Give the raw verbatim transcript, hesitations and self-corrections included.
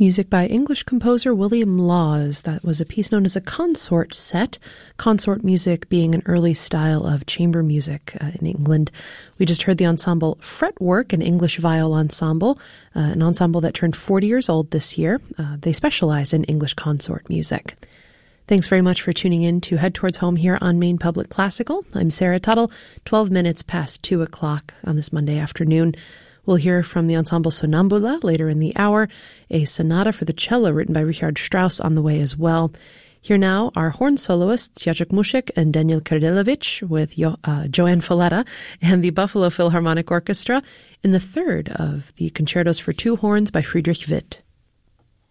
Music by English composer William Laws. That was a piece known as a consort set, consort music being an early style of chamber music uh, in England. We just heard the ensemble Fretwork, an English viol ensemble, uh, an ensemble that turned forty years old this year. Uh, they specialize in English consort music. Thanks very much for tuning in to Head Towards Home here on Maine Public Classical. I'm Sarah Tuttle, twelve minutes past two o'clock on this Monday afternoon. We'll hear from the ensemble Sonambula later in the hour, a sonata for the cello written by Richard Strauss on the way as well. Here now are horn soloists Jacek Mushik and Daniel Kardelevich with jo- uh, Joanne Folletta and the Buffalo Philharmonic Orchestra in the third of the concertos for two horns by Friedrich Witt.